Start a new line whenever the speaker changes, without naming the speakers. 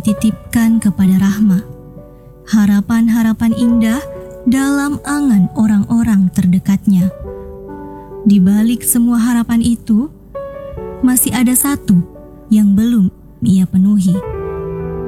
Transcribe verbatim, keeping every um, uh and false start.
dititipkan kepada Rahma. Harapan-harapan indah dalam angan orang-orang terdekatnya. Di balik semua harapan itu, masih ada satu yang belum ia penuhi.